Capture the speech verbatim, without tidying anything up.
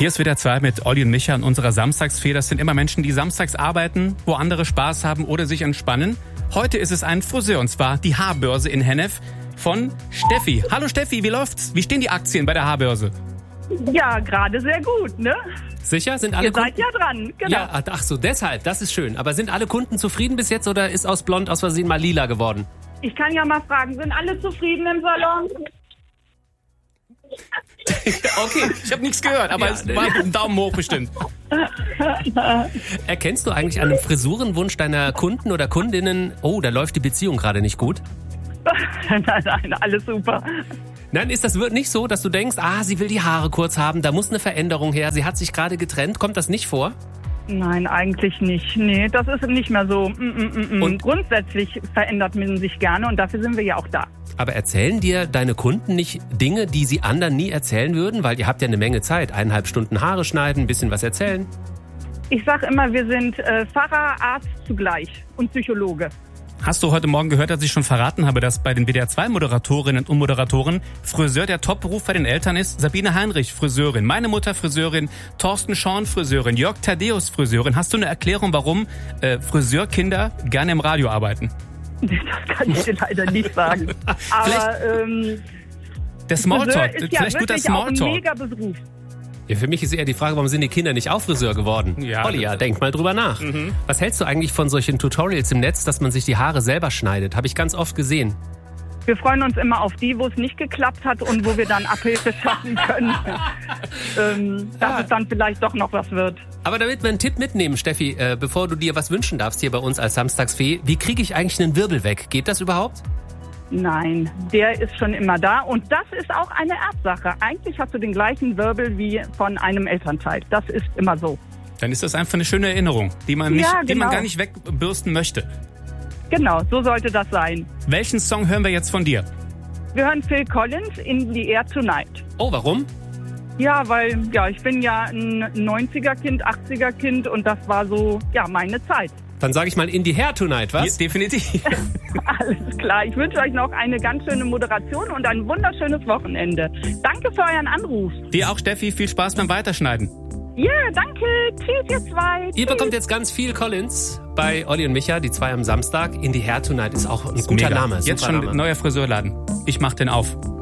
Hier ist wieder zwei mit Olli und Micha in unserer Samstagsfee. Das sind immer Menschen, die samstags arbeiten, wo andere Spaß haben oder sich entspannen. Heute ist es ein Friseur, und zwar die Haarbörse in Hennef von Steffi. Hallo Steffi, wie läuft's? Wie stehen die Aktien bei der Haarbörse? Ja, gerade sehr gut, ne? Sicher? Sind alle Ihr seid Kunden? ja dran, genau. Ja, ach so, deshalb, das ist schön. Aber sind alle Kunden zufrieden bis jetzt oder ist aus blond aus Versehen mal lila geworden? Ich kann ja mal fragen, sind alle zufrieden im Salon? Okay, ich habe nichts gehört, aber Ja, es war ein Daumen hoch bestimmt. Erkennst du eigentlich an einem Frisurenwunsch deiner Kunden oder Kundinnen, oh, da läuft die Beziehung gerade nicht gut? Nein, nein, alles super. Nein, ist das nicht so, dass du denkst, ah, sie will die Haare kurz haben, da muss eine Veränderung her, sie hat sich gerade getrennt, kommt das nicht vor? Nein, eigentlich nicht. Nee, das ist nicht mehr so. Mm, mm, mm. Und- Grundsätzlich verändert man sich gerne und dafür sind wir ja auch da. Aber erzählen dir deine Kunden nicht Dinge, die sie anderen nie erzählen würden? Weil ihr habt ja eine Menge Zeit, eineinhalb Stunden Haare schneiden, ein bisschen was erzählen. Ich sag immer, wir sind äh, Pfarrer, Arzt zugleich und Psychologe. Hast du heute Morgen gehört, dass ich schon verraten habe, dass bei den W D R zwei Moderatorinnen und Moderatoren Friseur der Top-Beruf bei den Eltern ist? Sabine Heinrich, Friseurin. Meine Mutter, Friseurin. Thorsten Schorn, Friseurin. Jörg Thaddeus, Friseurin. Hast du eine Erklärung, warum äh, Friseurkinder gerne im Radio arbeiten? Das kann ich dir leider nicht sagen. Aber ähm, Der Smalltalk. Friseur ist ja Vielleicht guter wirklich auch ein Smalltalk. mega Beruf. Ja, für mich ist eher die Frage, warum sind die Kinder nicht auch Friseur geworden? Ja, Olli, ja, das- denk mal drüber nach. Mhm. Was hältst du eigentlich von solchen Tutorials im Netz, dass man sich die Haare selber schneidet? Habe ich ganz oft gesehen. Wir freuen uns immer auf die, wo es nicht geklappt hat und wo wir dann Abhilfe schaffen können, ähm, dass Ja. es dann vielleicht doch noch was wird. Aber damit wir einen Tipp mitnehmen, Steffi, äh, bevor du dir was wünschen darfst hier bei uns als Samstagsfee, wie kriege ich eigentlich einen Wirbel weg? Geht das überhaupt? Nein, der ist schon immer da und das ist auch eine Erbsache. Eigentlich hast du den gleichen Wirbel wie von einem Elternteil. Das ist immer so. Dann ist das einfach eine schöne Erinnerung, die man, nicht, Ja, die man genau. gar nicht wegbürsten möchte. Genau, so sollte das sein. Welchen Song hören wir jetzt von dir? Wir hören Phil Collins in The Air Tonight. Oh, warum? Ja, weil ja, ich bin ja ein neunziger-Kind, achtziger-Kind und das war so ja meine Zeit. Dann sage ich mal in die Hair Tonight, was? Ja, definitiv. Alles klar. Ich wünsche euch noch eine ganz schöne Moderation und ein wunderschönes Wochenende. Danke für euren Anruf. Dir auch, Steffi. Viel Spaß beim Weiterschneiden. Ja, danke. Tschüss, ihr zwei. Ihr Tschüss. bekommt jetzt ganz viel Collins bei Olli und Micha, die zwei am Samstag. In die Hair Tonight ist auch ein guter Mega. Name. Jetzt super schon Name. neuer Friseurladen. Ich mach den auf.